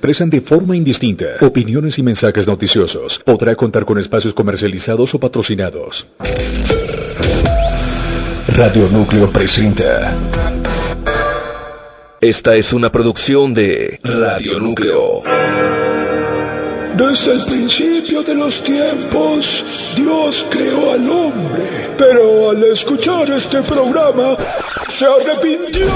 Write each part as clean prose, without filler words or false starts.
expresan de forma indistinta opiniones y mensajes noticiosos. Podrá contar con espacios comercializados o patrocinados. Radio Núcleo presenta. Esta es una producción de Radio Núcleo. Desde el principio de los tiempos, Dios creó al hombre, pero al escuchar este programa, se arrepintió.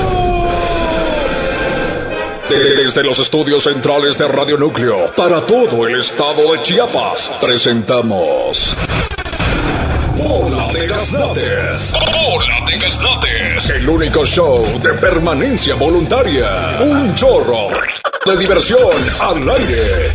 Desde los estudios centrales de Radio Núcleo, para todo el estado de Chiapas, presentamos... Bola de Gaznates. Bola de Gaznates. El único show de permanencia voluntaria. Un chorro de diversión al aire.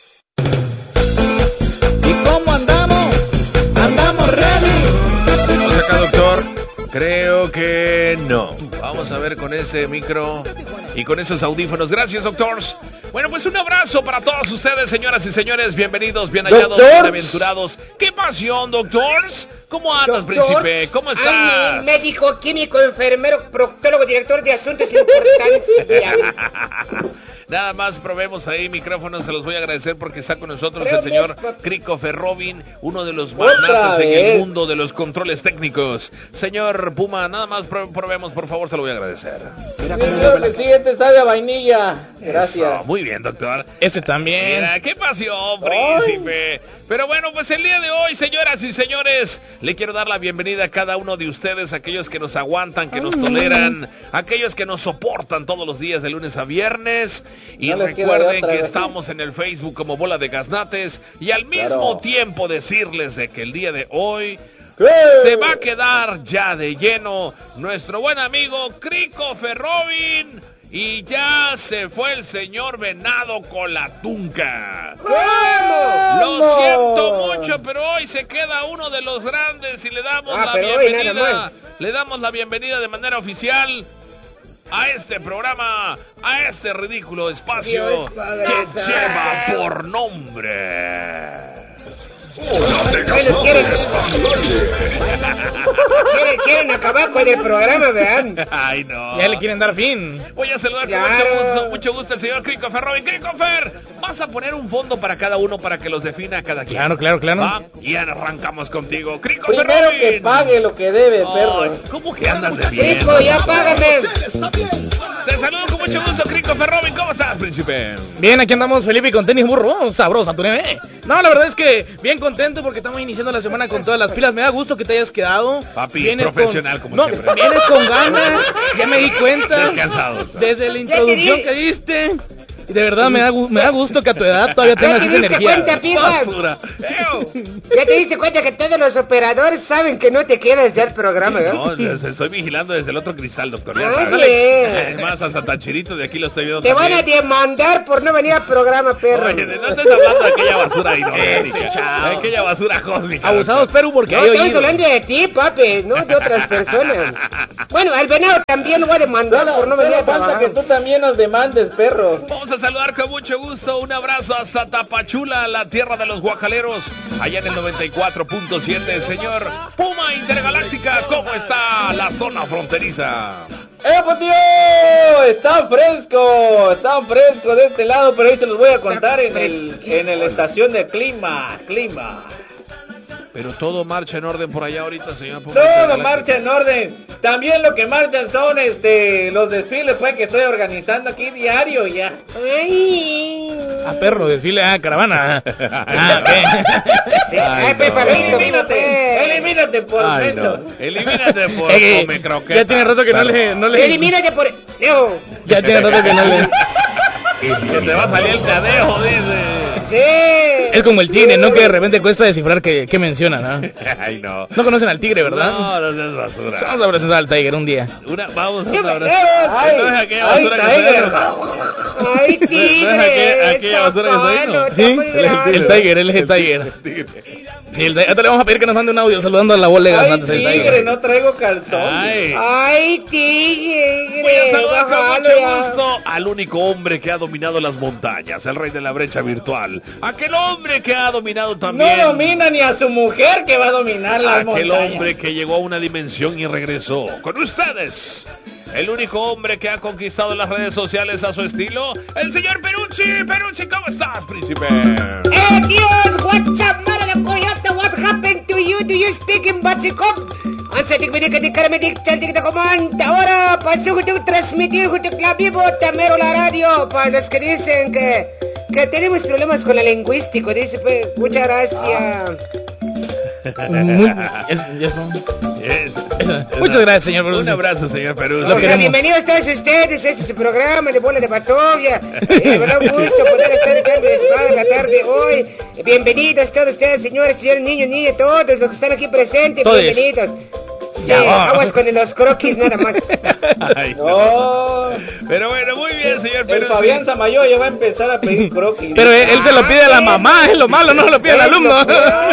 Creo que no. Vamos a ver con ese micro y con esos audífonos. Gracias, doctors. Bueno, pues un abrazo para todos ustedes, señoras y señores. Bienvenidos, bien hallados, bienaventurados. ¡Qué pasión, doctors! ¿Cómo andas, príncipe? ¿Cómo estás? Médico, químico, enfermero, proctólogo, director de asuntos importantes. Nada más probemos ahí micrófonos, se los voy a agradecer porque está con nosotros el señor Christopher Robin, uno de los magnates en el mundo de los controles técnicos. Señor Puma, nada más probemos, por favor, se lo voy a agradecer. El siguiente sabe a vainilla. Gracias. Eso, muy bien, doctor. Ese también. Mira, qué pasión, príncipe. Pero bueno, pues el día de hoy, señoras y señores, le quiero dar la bienvenida a cada uno de ustedes, aquellos que nos aguantan, que nos toleran, aquellos que nos soportan todos los días de lunes a viernes. Y no recuerden que estamos en el Facebook como Bola de Gaznates. Y al mismo tiempo decirles de que el día de hoy se va a quedar ya de lleno nuestro buen amigo Christopher Robin. Y ya se fue el señor Venado con la tunca. Lo siento mucho, pero hoy se queda uno de los grandes y le damos la bienvenida. Le damos la bienvenida de manera oficial a este programa, a este ridículo espacio que lleva por nombre... Quieren acabar con el programa, vean. Ay, no. Ya le quieren dar fin. Voy a saludar con mucho gusto al señor Christopher Robin. Christopher, vas a poner un fondo para cada uno para que los defina cada quien. Claro. ¿Va? Y arrancamos contigo. Christopher Primero Robin. que pague lo que debe, perro. ¿Cómo que andas de bien? Chico, ya págame. Te saludo con mucho gusto, Christopher Robin. ¿Cómo estás, príncipe? Bien, aquí andamos Felipe con tenis burro. Sabrosa, tu neve. No, la verdad es que bien contento porque estamos iniciando la semana con todas las pilas. Me da gusto que te hayas quedado. Papi, vienes profesional como siempre. Vienes con ganas, ya me di cuenta. Descansado. Desde la introducción que diste. Y de verdad me da gusto que a tu edad todavía tengas esa energía. Basura. ¿Ya te diste cuenta que todos los operadores saben que no te quedas ya al programa? No, estoy vigilando desde el otro cristal, doctor. Es más, a Satachirito de aquí lo estoy viendo. Te van a demandar por no venir al programa, perro. Oye, no estés hablando de aquella basura inorgánica. Aquella basura cósmica. Abusados, Perú, porque no, estamos hablando de ti, papi, no de otras personas. Bueno, al Venado también lo voy a demandar por no venir a trabajar. Que tú también nos demandes, perro. Vamos a saludar con mucho gusto. Un abrazo hasta Tapachula, la tierra de los guacaleros, allá en el 94.7. Señor Puma Intergaláctica, ¿cómo está la zona fronteriza? Pues tío, está fresco de este lado, pero hoy se los voy a contar en el estación de clima. Pero todo marcha en orden por allá ahorita, señor Puma. Todo marcha en orden. También lo que marchan son los desfiles pues que estoy organizando aquí diario ya. Perro, desfile, caravana. Sí. Elimínate por eso. Elimínate por come croqueta. Ya tiene rato que no le. Elimínate por... Ya tiene rato que no le. Que te va a salir el cadejo, dice. Sí. Es como el tigre, ¿no? Que de repente cuesta descifrar qué menciona, ¿no? Ay, no. No conocen al tigre, ¿verdad? No es basura. Vamos a presentar al Tiger un día. Vamos a abrazar. No es aquella basura que está. Ay, tigre. Aquella basura que está ahí, ¿no? Sí, el Tiger, él es el Tiger. Sí, ahorita le vamos a pedir que nos mande un audio saludando a la bola de Gaznates. Ay, tigre, no traigo calzón. Ay, tigre. Voy a saludar con mucho gusto al único hombre que ha dominado las montañas, el rey de la brecha virtual. Aquel hombre que ha dominado también. No domina ni a su mujer que va a dominar las montañas. Aquel hombre que llegó a una dimensión y regresó. Con ustedes, el único hombre que ha conquistado las redes sociales a su estilo, el señor Perucci. Perucci, ¿cómo estás, príncipe? Dios, what's up, mala la coyota? What happened to you? Do you speak in Batzicop? Ansa tigmidica di carmedic chantic de comanda. Ahora paso a transmitir junto a vivo tamero la radio para los que dicen que tenemos problemas con la lingüística. Dice, pues, muchas gracias. Muchas gracias, señor Peruzzi. Un abrazo, señor Peruzzi. Bienvenidos todos ustedes. Este es su programa de Bola de Varsovia. Me da un gusto poder estar en cambio de espada la tarde de hoy. Bienvenidos todos ustedes, señores, niños, niñas, todos los que están aquí presentes. Todos. Bienvenidos. Sí, aguas con los croquis nada más. Ay, no. Pero bueno, muy bien, señor Peruzzi. El Fabián Samayoya va a empezar a pedir croquis. Pero él se lo pide a la mamá, es lo malo, no se lo pide al alumno.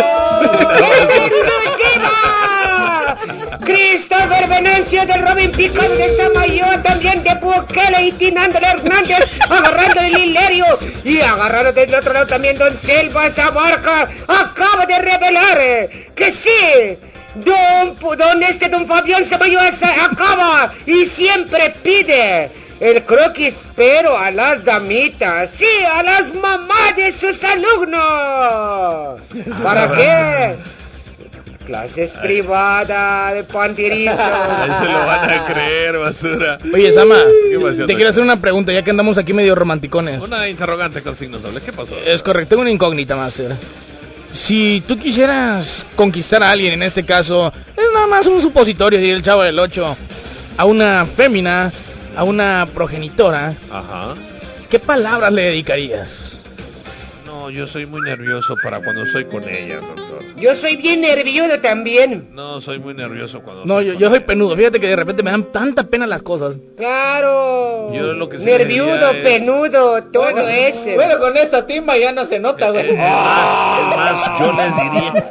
Christopher Venancio de Robin Picado de Samayoa, también de Bukele y Tinándole Hernández, agarrándole el hilerio y agarrando del otro lado también Don Silva Zabarca, acaba de revelar que sí. Don Fabián Samayoa acaba y siempre pide el croquis, pero a las damitas, sí, a las mamás de sus alumnos. ¿Para qué? Clases privadas de panterismo. Se lo van a creer, basura. Oye, Sama, te quiero hacer una pregunta, ya que andamos aquí medio romanticones. Una interrogante con signos dobles, ¿qué pasó? Es correcto, tengo una incógnita, Master. Si tú quisieras conquistar a alguien, en este caso, es nada más un supositorio, diría el Chavo del 8, a una fémina, a una progenitora, ajá, ¿qué palabras le dedicarías? No, yo soy muy nervioso para cuando estoy con ella, doctor. Yo soy bien nervioso también. No, soy muy nervioso cuando... No, yo soy penudo. Fíjate que de repente me dan tanta pena las cosas. Claro. Yo lo que sí nerviudo, penudo, todo ese. Bueno, con esa timba ya no se nota, güey. Es más, yo les diría...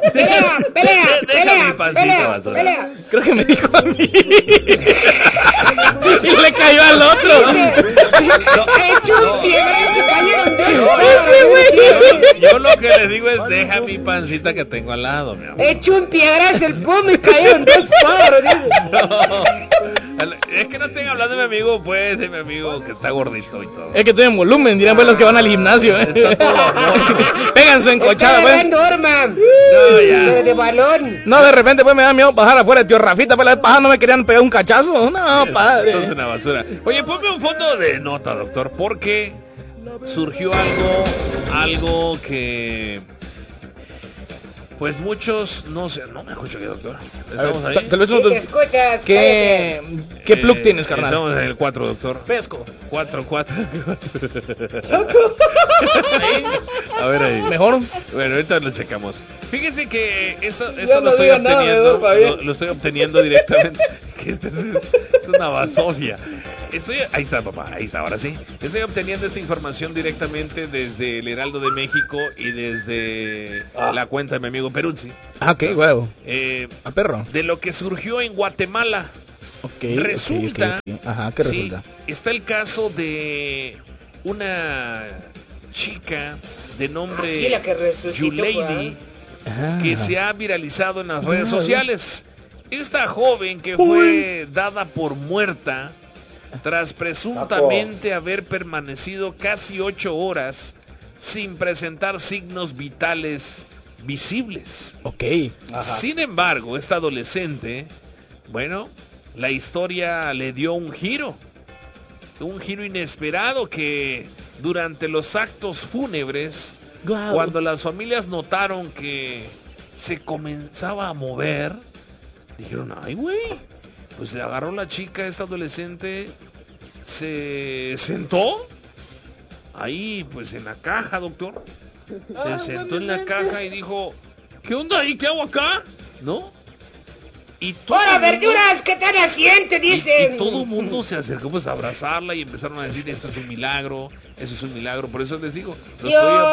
Pelea. Creo que me dijo a mí. Y le cayó al otro. Hecho un piedrazo, cayeron dos. Yo lo que les digo es, deja mi pancita que tengo al lado, mi amor. Hecho un piedrazo el pomo y cayeron dos pájaros. No, es que no estén hablando de mi amigo, pues, de mi amigo que está gordito y todo. Es que estoy en volumen, dirán pues los que van al gimnasio. Pegan su encochada, pues. No, ya. Pero de balón. No, de repente pues me da miedo bajar afuera de tío Rafita, pues la vez pasada no me querían pegar un cachazo. No, padre. Esto es una basura. Oye, ponme un fondo de nota, doctor, porque surgió algo que... Pues muchos no sé, no me escucho aquí, doctor. ¿Estamos ahí? Tal vez Sí, te escuchas. ¿Qué plug tienes, carnal? Estamos en el 4, doctor. Pesco. 4. A ver ahí. ¿Mejor? Bueno, ahorita lo checamos. Fíjense que eso Ya lo no estoy diga nada, obteniendo. Fabián. Lo estoy obteniendo directamente. Es una basofia. Ahí está, papá, ahí está, ahora sí. Estoy obteniendo esta información directamente desde el Heraldo de México y desde la cuenta de mi amigo Peruzzi. Ah, ok, huevo. A perro. De lo que surgió en Guatemala. Resulta, okay. Ajá, ¿qué resulta? Está el caso de una chica de nombre la que resucitó, Yulady, que se ha viralizado en las redes sociales. Esta joven que fue dada por muerta tras presuntamente haber permanecido casi 8 horas sin presentar signos vitales visibles. Ok. Ajá. Sin embargo, esta adolescente, bueno, la historia le dio un giro inesperado, que durante los actos fúnebres, cuando las familias notaron que se comenzaba a mover, dijeron, ay güey, pues se agarró la chica, esta adolescente, se sentó ahí pues en la caja, doctor, se sentó en la caja y dijo, ¿qué onda ahí? ¿Qué hago acá? ¿No? Y ¡Hora, verduras! ¿Qué tal asiente? Dicen. Y todo el mundo se acercó pues a abrazarla y empezaron a decir, esto es un milagro, eso es un milagro. Por eso les digo, lo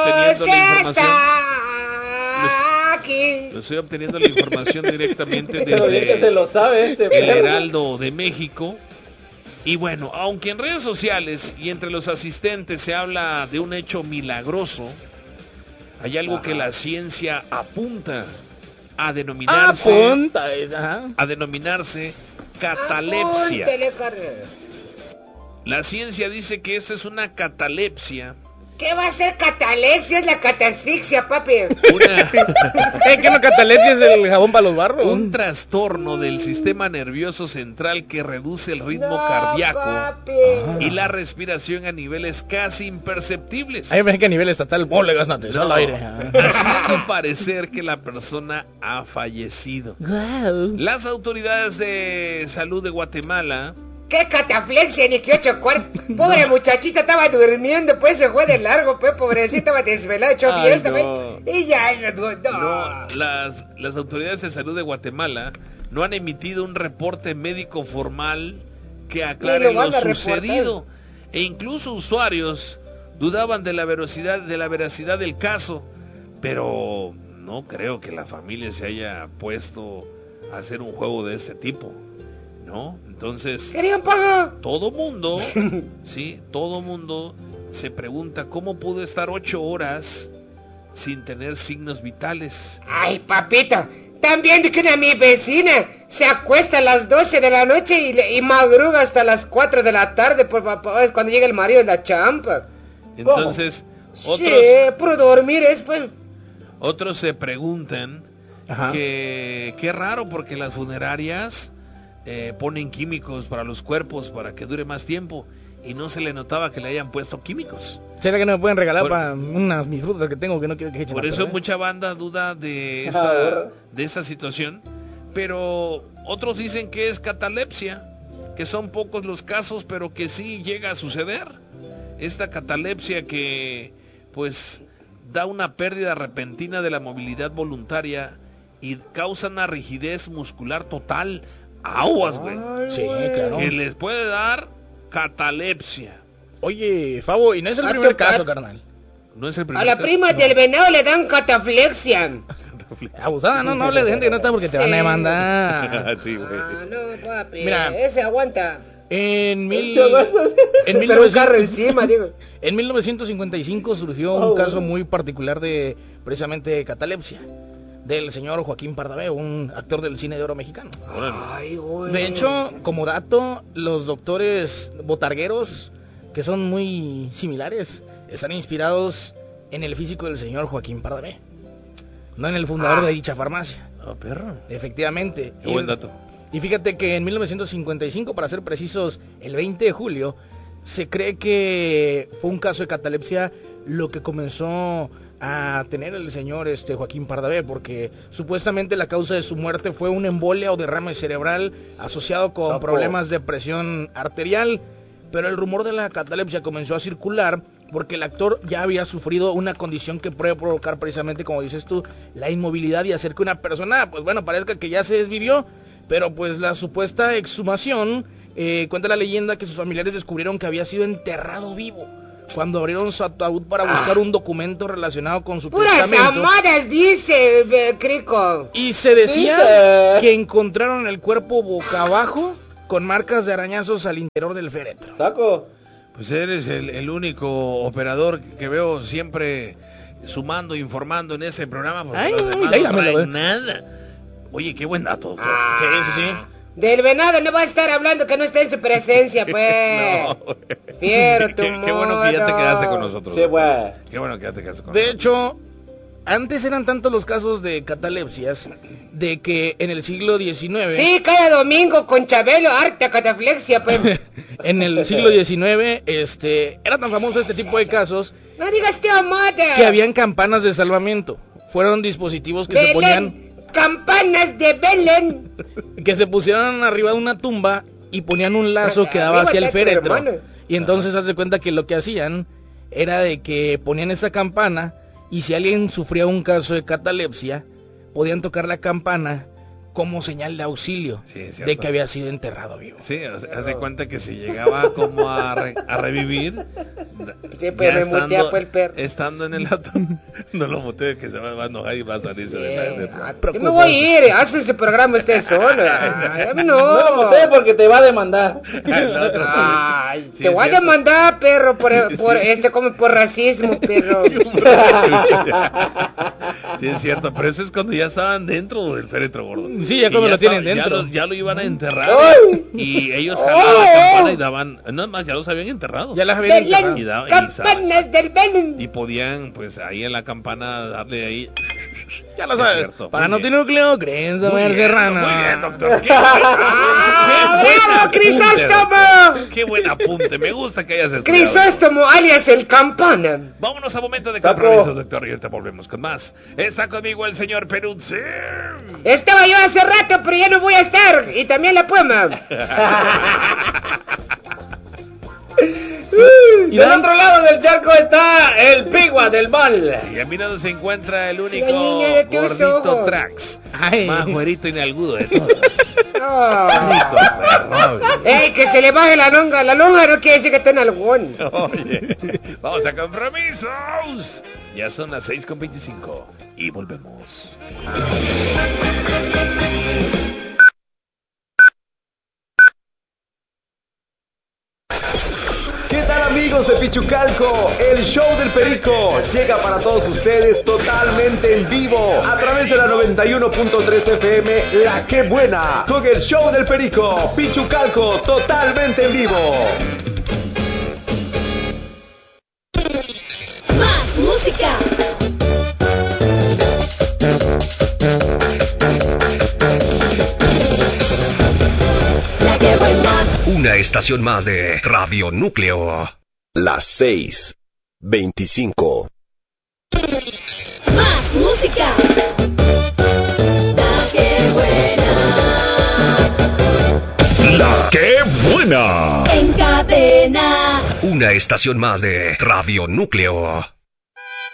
estoy obteniendo la información directamente desde se lo sabe el Heraldo de México. Y bueno, aunque en redes sociales y entre los asistentes se habla de un hecho milagroso, hay algo que la ciencia apunta a denominarse catalepsia. Apúntele, carnal. La ciencia dice que esto es una catalepsia. ¿Qué va a ser catalepsia? Es la catasfixia, papi. ¿Qué no catalepsia es el jabón para los barros? Un trastorno del sistema nervioso central que reduce el ritmo cardíaco y la respiración a niveles casi imperceptibles. Ahí me que a nivel estatal, le gaznaste al aire. Haciendo parecer que la persona ha fallecido. Wow. Las autoridades de salud de Guatemala... ¿Qué cataflexia ni que 8 cuartos? Pobre muchachita estaba durmiendo, pues se fue de largo, pues pobrecita estaba desvelada, hecho fiesta, pues. Y ya, no. Las autoridades de salud de Guatemala no han emitido un reporte médico formal que aclare lo sucedido. E incluso usuarios dudaban de la veracidad del caso, pero no creo que la familia se haya puesto a hacer un juego de este tipo. ¿No? Entonces, todo mundo se pregunta cómo pudo estar 8 horas sin tener signos vitales. Ay, papito, también que una mi vecina se acuesta a las 12 de la noche y madruga hasta las 4 de la tarde, pues cuando llega el marido de la champa. Entonces, puro dormir es, pues. Otros se preguntan que qué raro, porque las funerarias ponen químicos para los cuerpos para que dure más tiempo y no se le notaba que le hayan puesto químicos. ¿Será que no me pueden regalar para unas mis frutas que tengo que no quiero que echen? Por eso mucha banda duda de esta situación, pero otros dicen que es catalepsia, que son pocos los casos, pero que sí llega a suceder. Esta catalepsia que pues da una pérdida repentina de la movilidad voluntaria y causa una rigidez muscular total. Aguas, güey. Sí, claro. Que les puede dar catalepsia. Oye, Fabo, y no es el primer caso, carnal. No es el primer caso. A la prima del venado le dan cataflexia. Abusada, no hables de gente que no está porque te van a demandar. Sí, güey. No, papi. Mira, ese aguanta. En 1955 surgió un caso muy particular de precisamente catalepsia del señor Joaquín Pardavé, un actor del cine de oro mexicano. Ay, güey. De hecho, como dato, los doctores botargueros, que son muy similares, están inspirados en el físico del señor Joaquín Pardavé, no en el fundador de dicha farmacia. Perro. Efectivamente. Qué buen dato. Y fíjate que en 1955, para ser precisos, el 20 de julio, se cree que fue un caso de catalepsia lo que comenzó a tener el señor Joaquín Pardavé, porque supuestamente la causa de su muerte fue una embolia o derrame cerebral asociado con problemas de presión arterial, pero el rumor de la catalepsia comenzó a circular porque el actor ya había sufrido una condición que puede provocar precisamente, como dices tú, la inmovilidad y hacer que una persona, pues bueno, parezca que ya se desvivió, pero pues la supuesta exhumación, cuenta la leyenda que sus familiares descubrieron que había sido enterrado vivo cuando abrieron su ataúd para buscar un documento relacionado con su testamento. Puras amadas, dice Crico. Y se decía que encontraron el cuerpo boca abajo con marcas de arañazos al interior del féretro. ¿Saco? Pues eres el único operador que veo siempre sumando, informando en este programa, porque los demás no traen nada. Oye, qué buen dato. Sí. Del venado no va a estar hablando que no está en su presencia, pues. No, Fiero tu qué bueno que ya te quedaste con nosotros. Sí, güey. Qué bueno que ya te quedaste con nosotros. De hecho, antes eran tantos los casos de catalepsias de que en el siglo XIX... Sí, cada domingo con Chabelo, harta cataflexia, pues. En el siglo XIX, era tan famoso este tipo de casos... No digas tío Mota. Que habían campanas de salvamento. Fueron dispositivos que se ponían... Campanas de Belén. Que se pusieron arriba de una tumba y ponían un lazo que daba hacia el féretro. Y entonces haz de cuenta que lo que hacían era de que ponían esa campana y si alguien sufría un caso de catalepsia, podían tocar la campana como señal de auxilio, de que había sido enterrado vivo. Sí, haz de cuenta que si llegaba como a revivir, sí, pues me mutea pues el perro. Estando en el ataúd, no lo mutee, que se va a enojar y va a salirse de yo me voy a ir, haz ese programa usted solo. A mí no. No lo mutee porque te va a demandar. Ay, te voy a demandar, perro, por racismo, perro. Sí, es cierto, pero eso es cuando ya estaban dentro del féretro, gordo. Sí, ya como lo tienen dentro. Ya lo iban a enterrar. Y ellos jalaban la campana y daban... No más, ya los habían enterrado. Ya las habían enterrado. Campanas del Belén. Y podían, pues, ahí en la campana darle ahí... Ya lo sabes. Para Notinúcleo, creencia Mayer Serrano. Muy bien, doctor. ¡Bravo, Crisóstomo! ¡Qué buen apunte! Me gusta que hayas estudiado. Crisóstomo, alias el campana. Vámonos a momento de compromiso, doctor, y ahorita volvemos con más. Está conmigo el señor Peruzzi. Estaba yo hace rato, pero ya no voy a estar. Y también la Puma. Y del otro lado del charco está el Pigua del mal. Y a mi lado se encuentra el único La niña de tus gordito ojos. Trax. Ay. Más güerito y nalgudo de todos. ¡Ey, que se le baje la lonja! La lonja no quiere decir que esté en algún. Oye, vamos a compromisos. Ya son las 6:25 y volvemos. ¿Qué tal, amigos de Pichucalco? El show del Perico llega para todos ustedes totalmente en vivo a través de la 91.3 FM La Que Buena, con el show del Perico, Pichucalco totalmente en vivo. Más música. La Que Buena. Una estación más de Radio Núcleo. Las 6:25. Más música. La Que Buena. La Que Buena. En cadena. Una estación más de Radio Núcleo.